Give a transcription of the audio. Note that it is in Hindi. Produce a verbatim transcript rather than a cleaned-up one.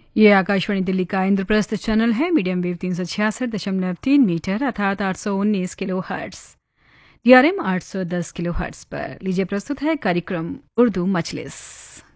ये आकाशवाणी दिल्ली का इंद्रप्रस्थ चैनल है। मीडियम वेव तीन सौ छियासठ दशमलव तीन मीटर अर्थात आठ सौ उन्नीस किलो हर्ट्स, डीआरएम आठ सौ दस किलो हर्ट्स पर। लीजिए प्रस्तुत है कार्यक्रम उर्दू मजलिस।